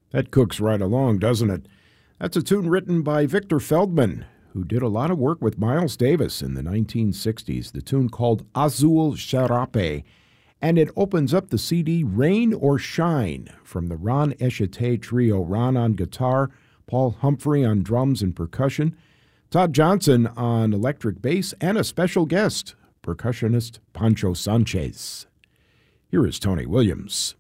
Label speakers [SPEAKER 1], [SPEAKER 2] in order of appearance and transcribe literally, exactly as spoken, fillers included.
[SPEAKER 1] That cooks right along, doesn't it? That's a tune written by Victor Feldman, who did a lot of work with Miles Davis in the nineteen sixties. The tune called Azul Serape, and it opens up the C D Rain or Shine from the Ron Eshete Trio. Ron on guitar, Paul Humphrey on drums and percussion, Todd Johnson on electric bass, and a special guest, percussionist Pancho Sanchez. Here is Tony Williams.